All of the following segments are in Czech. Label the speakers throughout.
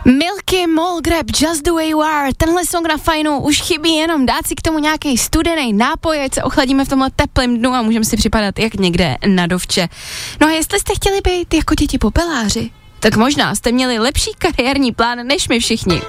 Speaker 1: Milky, Mole Grab, Just the Way You Are, tenhle song na fajnu, už chybí jenom dát si k tomu nějaký studený nápoj, ať se ochladíme v tomhle teplém dnu a můžeme si připadat jak někde na dovče. No a jestli jste chtěli být jako děti popeláři, tak možná jste měli lepší kariérní plán než my všichni.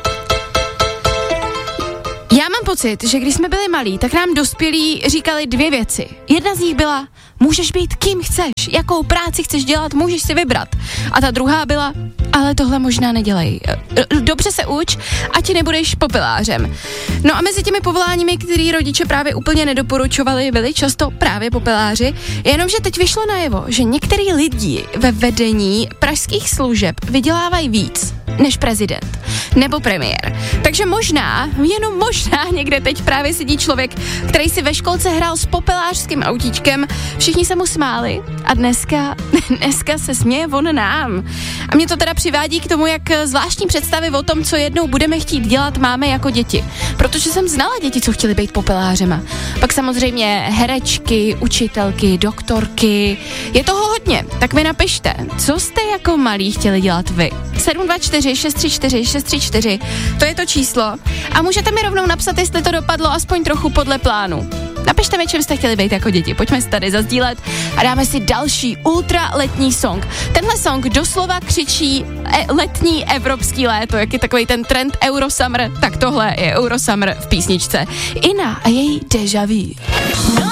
Speaker 1: Já mám pocit, že když jsme byli malí, tak nám dospělí říkali dvě věci. Jedna z nich byla, můžeš být kým chceš, jakou práci chceš dělat, můžeš si vybrat. A ta druhá byla, ale tohle možná nedělej. Dobře se uč, ať nebudeš popelářem. No a mezi těmi povoláními, který rodiče právě úplně nedoporučovali, byli často právě popeláři, jenomže teď vyšlo najevo, že některý lidi ve vedení pražských služeb vydělávají víc než prezident nebo premiér. Takže možná, jenom možná někde teď právě sedí člověk, který si ve školce hrál s popelářským autíčkem, všichni se mu smáli a dneska se směje on nám. A mě to teda přivádí k tomu, jak zvláštní představy o tom, co jednou budeme chtít dělat, máme jako děti. Protože jsem znala děti, co chtěly být popelářema. Pak samozřejmě herečky, učitelky, doktorky. Je toho hodně, tak mi napište, co jste jako malí chtěli dělat vy. 724 634 634, to je to číslo. A můžete mi rovnou napsat, jestli to dopadlo aspoň trochu podle plánu. Napište mi, čem jste chtěli být jako děti. Pojďme se tady zazdílet a dáme si další ultra letní song. Tenhle song doslova křičí letní evropský léto, jak je takový ten trend Eurosummer, tak tohle je Eurosummer v písničce. Ina a její Deja Vu.